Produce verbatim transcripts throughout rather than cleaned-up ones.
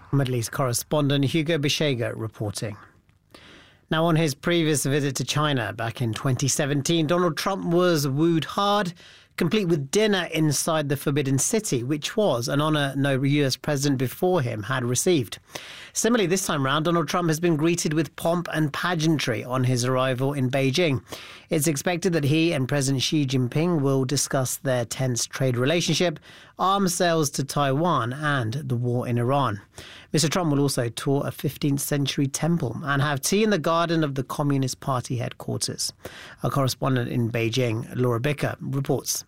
Middle East correspondent Hugo Bishega reporting. Now, on his previous visit to China back in twenty seventeen, Donald Trump was wooed hard, complete with dinner inside the Forbidden City, which was an honour no U S president before him had received. Similarly, this time round, Donald Trump has been greeted with pomp and pageantry on his arrival in Beijing. It's expected that he and President Xi Jinping will discuss their tense trade relationship, arms sales to Taiwan and the war in Iran. Mister Trump will also tour a fifteenth century temple and have tea in the garden of the Communist Party headquarters. Our correspondent in Beijing, Laura Bicker, reports.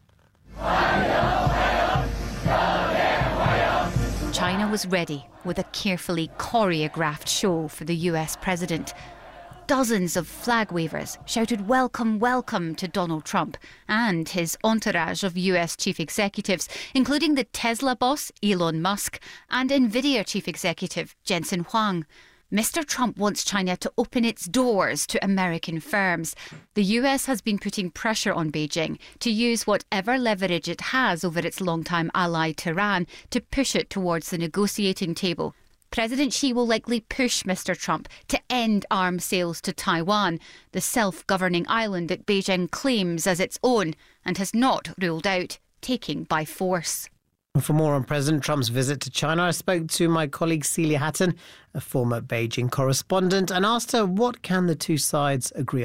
China was ready with a carefully choreographed show for the U S president. Dozens of flag wavers shouted welcome, welcome to Donald Trump and his entourage of U S chief executives, including the Tesla boss Elon Musk and Nvidia chief executive Jensen Huang. Mister Trump wants China to open its doors to American firms. The U S has been putting pressure on Beijing to use whatever leverage it has over its longtime ally Tehran to push it towards the negotiating table. President Xi will likely push Mister Trump to end arms sales to Taiwan, the self-governing island that Beijing claims as its own and has not ruled out taking by force. For more on President Trump's visit to China, I spoke to my colleague Celia Hatton, a former Beijing correspondent, and asked her what can the two sides agree on.